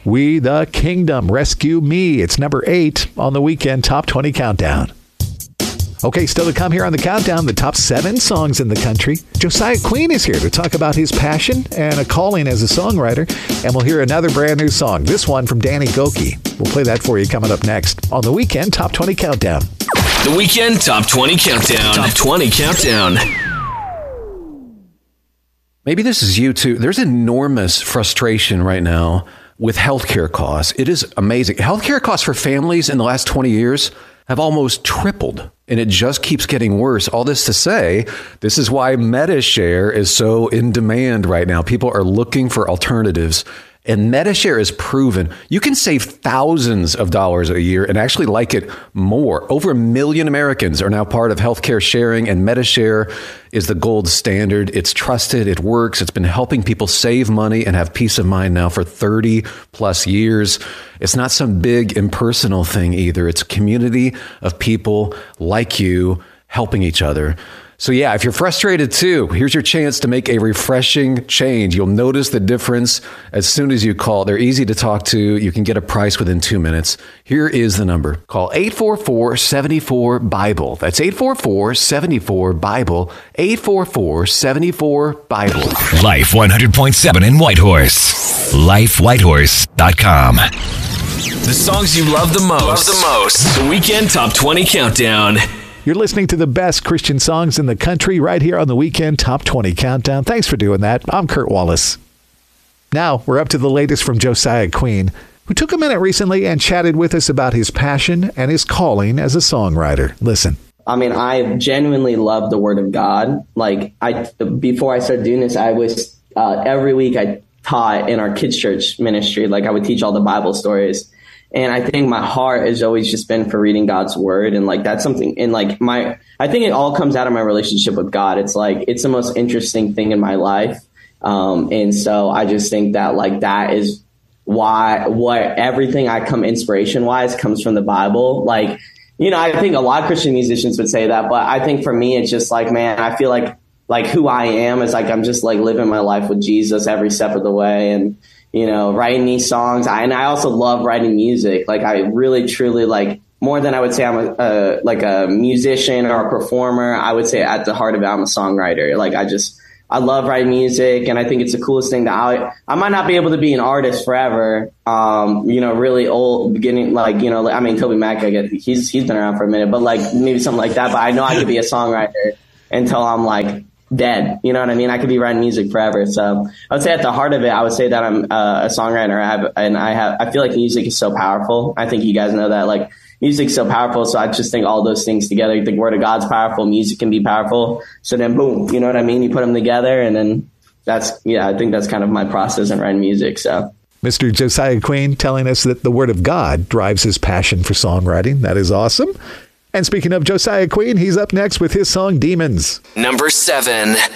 We the Kingdom, Rescue Me. It's number 8 on the Weekend Top 20 Countdown. Okay, still to come here on the countdown, the top 7 songs in the country. Josiah Queen is here to talk about his passion and a calling as a songwriter. And we'll hear another brand new song, this one from Danny Gokey. We'll play that for you coming up next on the Weekend Top 20 Countdown. The Weekend Top 20 Countdown. Top 20 Countdown. Maybe this is you too. There's enormous frustration right now with healthcare costs. It is amazing. Healthcare costs for families in the last 20 years have almost tripled, and it just keeps getting worse. All this to say, this is why Medi-Share is so in demand right now. People are looking for alternatives. And Medi-Share is proven you can save thousands of dollars a year and actually like it more. Over 1 million Americans are now part of healthcare sharing, and Medi-Share is the gold standard. It's trusted. It works. It's been helping people save money and have peace of mind now for 30 plus years. It's not some big impersonal thing either. It's a community of people like you helping each other. So yeah, if you're frustrated too, here's your chance to make a refreshing change. You'll notice the difference as soon as you call. They're easy to talk to. You can get a price within 2 minutes. Here is the number. Call 844-74-BIBLE. That's 844-74-BIBLE. 844-74-BIBLE. Life 100.7 in Whitehorse. LifeWhitehorse.com. The songs you love the most. The Weekend Top 20 Countdown. You're listening to the best Christian songs in the country right here on the Weekend Top 20 Countdown. Thanks for doing that. I'm Kurt Wallace. Now, we're up to the latest from Josiah Queen, who took a minute recently and chatted with us about his passion and his calling as a songwriter. Listen. I mean, I genuinely love the Word of God. Before I started doing this, I was, every week I taught in our kids' church ministry. I would teach all the Bible stories. And I think my heart has always just been for reading God's word. And that's something, and I think it all comes out of my relationship with God. It's it's the most interesting thing in my life. And so I just think that that is what everything I come inspiration wise comes from the Bible. I think a lot of Christian musicians would say that, but I think for me, it's just man, I feel like who I am is I'm just living my life with Jesus every step of the way. And, writing these songs. And I also love writing music. I really, truly more than I would say I'm a musician or a performer. I would say at the heart of it, I'm a songwriter. I love writing music, and I think it's the coolest thing that I might not be able to be an artist forever. Really old beginning, Toby Mac, I guess he's been around for a minute, but maybe something like that. But I know I could be a songwriter until I'm dead. You know what I mean? I could be writing music forever. So I would say at the heart of it, I would say that I'm a songwriter. I feel like music is so powerful. I think you guys know that music's so powerful. So I just think all those things together, the Word of God's powerful, music can be powerful. So then boom, you know what I mean? You put them together, and then I think that's kind of my process in writing music. So Mr. Josiah Queen telling us that the Word of God drives his passion for songwriting. That is awesome. And speaking of Josiah Queen, he's up next with his song Demons. Number 7.